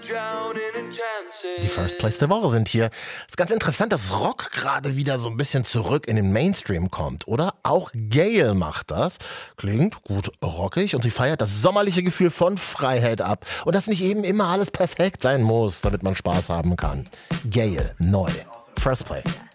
Die First Place der Woche sind hier. Ist ganz interessant, dass Rock gerade wieder so ein bisschen zurück in den Mainstream kommt, oder? Auch Gayle macht das. Klingt gut rockig und sie feiert das sommerliche Gefühl von Freiheit ab. Und dass nicht eben immer alles perfekt sein muss, damit man Spaß haben kann. Gayle, neu. First Play.